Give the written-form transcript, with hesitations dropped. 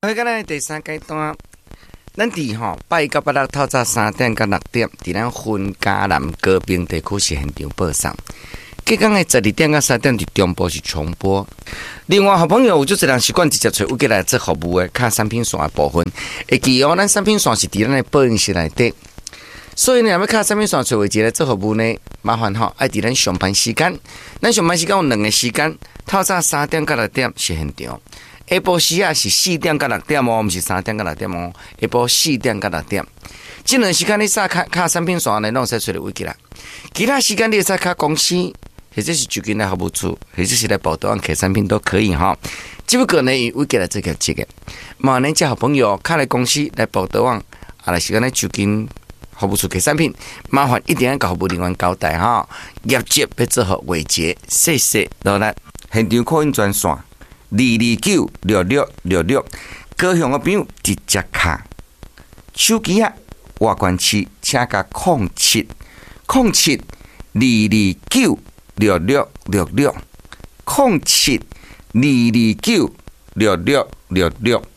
回到咱第三阶段，咱伫拜一到拜六透早3点到6点，伫咱分嘉南高屏地区是现场播送。隔天的12点到3点伫中部是重播。另外，好朋友有就是人习惯直接找有过来做服务的，卡产品线的部分，会记咱产品线是伫咱的保险室内底。所以呢，要卡产品线找位置来做服务呢，麻烦爱伫咱上班时间。咱上班时间有2个时间，透早3点到6点是现场。下晡时啊是4点到6点哦，不是3点到6点哦。下晡4点到6点，这2时间你撒卡产品线呢，拢使找到位置啦。其他时间你使卡公司，或者是就近来服务处，或者是来报道客产品都可以哈。只不过呢，以位置来做个这个，嘛，恁这好朋友卡来公司来报道来时间来就近服务处客产品，麻烦一定要甲服务人员交代哈。业绩要做好维持，谢谢老咱现场扣印专线。2296666，高雄的朋友直接卡，手机啊，外关区请加0702296666，0722296666。